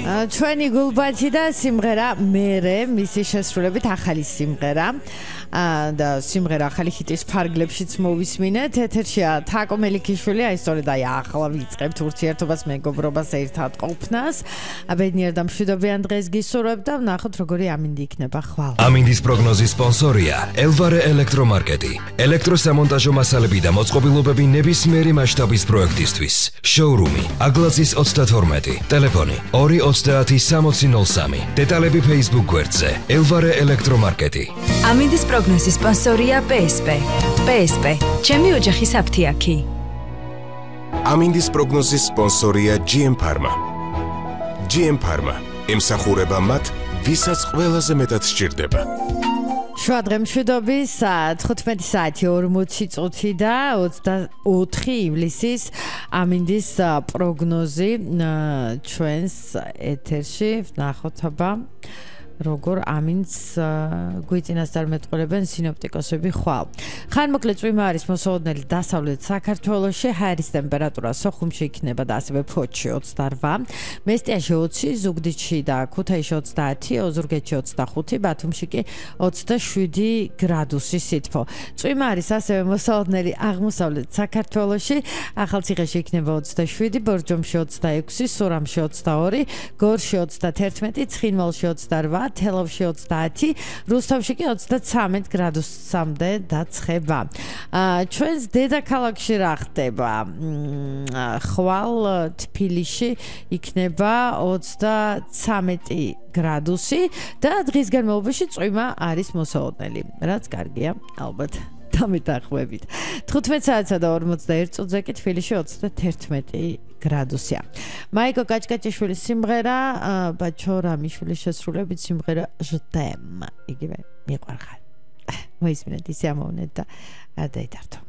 ჩვენი გულბაჩი და სიმღერა მერე მისი შესრულებით ახალი სიმღერა და სიმღერა ახალი ჰიტის ფარგლებშიც მოვისმინეთ ეთერშია თაკო მელიქიშვილი აი სწორედ აი ახლა ვიწყებთ ურთიერთობას მეგობრობას ერთად ყოფნას ბედნიერ და მშვიდობიან დღეს გისურვებთ და ვნახოთ როგორი ამინდი იქნება ხვალ ამინდის პროგნოზის სპონსორია ელვარე ელექტრომარკეტი ელექტროსამონტაჟო მასალები და მოწყობილობები ნებისმიერი მასშტაბის პროექტისთვის შოურუმი აგლაძის 32 ტელეფონი 230 დეტალები Facebook გვერდზე ელვარე ელექტრომარკეტი ამინდის პროგნოზის სპონსორია PSP ჩემი ოჯახის აფთიაქი ამინდის პროგნოზის სპონსორია GM Pharma ემსახურება მათ ვისაც ყველაზე მეტად სჭირდება შუადღე მშვიდობის 15 საათი 40 წუთი და 24 ივლისის ამინდის პროგნოზი ჩვენს ეთერში ვნახოთ აბა როგორ ამინს გვიწინასწარ მეტყოლებენ სინოპტიკოსები ხვალ. ხანმოკლე წვიმა არის მოსაოდნელი დასავლეთ საქართველოში, ჰაერის ტემპერატურა სოხუმში იქნება და ასევე ფოთში 28, მესტიაში 20, ზუგდიდში და ქუთაისში 30, ოზურგეთში 25, ბათუმში კი 27 გრადუსი სითბო. წვიმა არის ასევე მოსაოდნელი აღმოსავლეთ საქართველოში, ახალციხეში იქნება 27, ბორჯომში 26, სურამში 22, გორში 31, ცხინვალში 28 თელავში 30, რუსთავში კი 33 გრადუსამდე დაცხება. ჩვენს დედაქალაქში რა ხდება? ხვალ თბილისში იქნება 33 გრადუსი და დღის განმავლობაში წვიმა არის მოსაოდნელი. რაც კარგია, ალბათ დამეთანხმებით. 15 საათსა და 41 წუთზე კი თბილისში 31 გრადუსია. მაიკო კაჭკაჭიშვილის სიმღერა, ბაჩო რამიშვილის შესრულებით სიმღერა ჟდემ. იგივე მიყვარხარ. მოისმინეთ ისე ამოვნეთ და არ დაითართო.